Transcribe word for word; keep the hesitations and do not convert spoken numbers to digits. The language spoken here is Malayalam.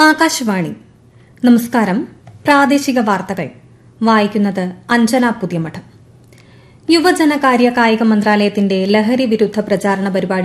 ആകാശവാണി. നമസ്കാരം. പ്രാദേശിക വാർത്തകൾ വായിക്കുന്നത് അഞ്ജന പുതിയമഠം. യുവജനകാര്യ കായിക മന്ത്രാലയത്തിന്റെ ലഹരി വിരുദ്ധ പ്രചാരണ പരിപാടി